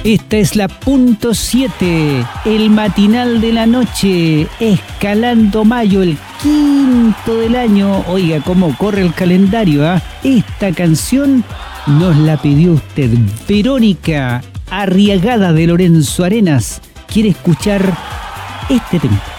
Esta es la punto 7, el matinal de la noche, escalando mayo, el quinto del año. Oiga, cómo corre el calendario, ¿ah? Esta canción nos la pidió usted, Verónica Arriagada de Lorenzo Arenas. Quiere escuchar este tema.